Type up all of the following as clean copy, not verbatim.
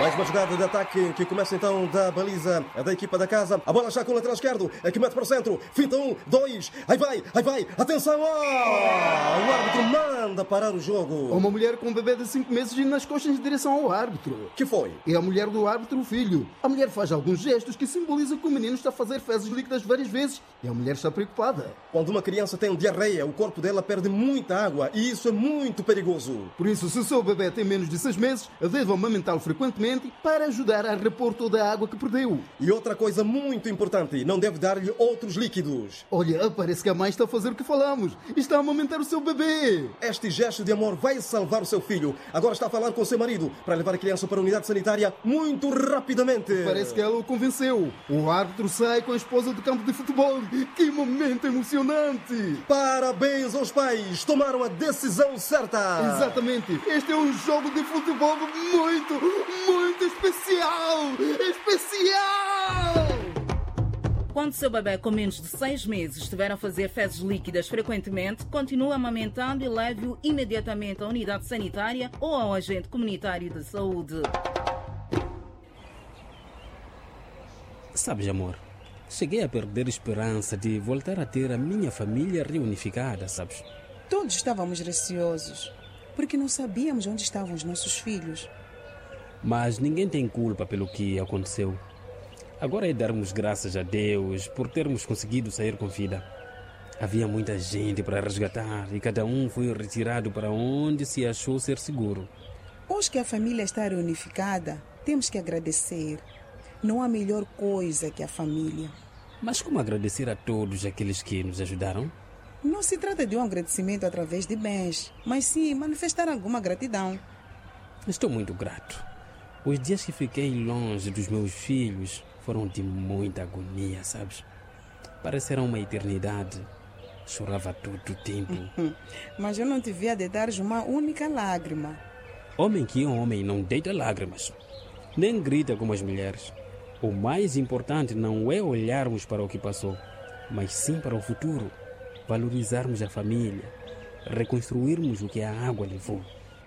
Mais uma jogada de ataque que começa então da baliza da equipa da casa. A bola já com o lateral esquerdo, que mete para o centro. Finta 1, 2, aí vai. Atenção! O árbitro manda parar o jogo. Uma mulher com um bebê de 5 meses indo nas costas em direção ao árbitro. Que foi? É a mulher do árbitro, o filho. A mulher faz alguns gestos que simbolizam que o menino está a fazer fezes líquidas várias vezes. E a mulher está preocupada. Quando uma criança tem diarreia, o corpo dela perde muita água e isso é muito perigoso. Por isso, se o seu bebê tem menos de 6 meses, deve amamentá-lo frequentemente para ajudar a repor toda a água que perdeu. E outra coisa muito importante, não deve dar-lhe outros líquidos. Olha, parece que a mãe está a fazer o que falamos. Está a amamentar o seu bebê. Este gesto de amor vai salvar o seu filho. Agora está a falar com o seu marido para levar a criança para a unidade sanitária muito rapidamente. Parece que ela o convenceu. O árbitro sai com a esposa do campo de futebol. Que momento emocionante! Parabéns aos pais, tomaram a decisão certa. Exatamente. Este é um jogo de futebol muito especial. Especial! Quando seu bebê com menos de 6 meses estiver a fazer fezes líquidas frequentemente, continue amamentando e leve-o imediatamente à unidade sanitária ou ao agente comunitário de saúde. Sabes, amor, cheguei a perder a esperança de voltar a ter a minha família reunificada, sabes? Todos estávamos receosos, porque não sabíamos onde estavam os nossos filhos. Mas ninguém tem culpa pelo que aconteceu. Agora é darmos graças a Deus por termos conseguido sair com vida. Havia muita gente para resgatar e cada um foi retirado para onde se achou ser seguro. Hoje que a família está reunificada, temos que agradecer. Não há melhor coisa que a família. Mas como agradecer a todos aqueles que nos ajudaram? Não se trata de um agradecimento através de bens, mas sim manifestar alguma gratidão. Estou muito grato. Os dias que fiquei longe dos meus filhos foram de muita agonia, sabes? Pareceram uma eternidade. Chorava todo o tempo. Mas eu não te via deitar uma única lágrima. Homem que é homem não deita lágrimas, nem grita como as mulheres. O mais importante não é olharmos para o que passou, mas sim para o futuro. Valorizarmos a família, reconstruirmos o que a água levou.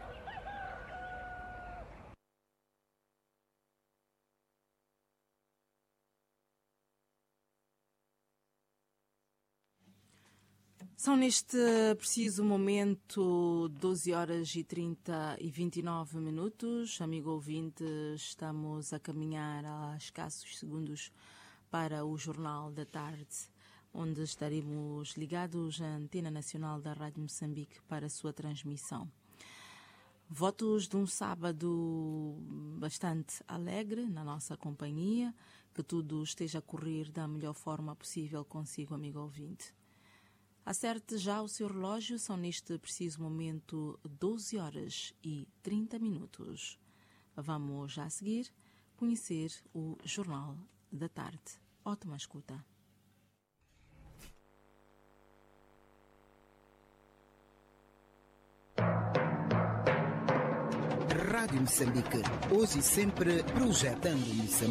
São neste preciso momento 12 horas e 29 minutos. Amigo ouvinte, estamos a caminhar a escassos segundos para o Jornal da Tarde, onde estaremos ligados à Antena Nacional da Rádio Moçambique para a sua transmissão. Votos de um sábado bastante alegre na nossa companhia, que tudo esteja a correr da melhor forma possível consigo, amigo ouvinte. Acerte já o seu relógio, são neste preciso momento 12 horas e 30 minutos. Vamos já a seguir conhecer o Jornal da Tarde. Ótima escuta. Rádio Moçambique, hoje e sempre projetando Moçambique.